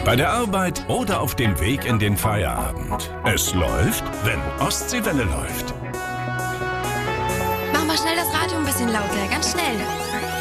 Bei der Arbeit oder auf dem Weg in den Feierabend. Es läuft, wenn Ostseewelle läuft. Mach mal schnell das Radio ein bisschen lauter, ganz schnell.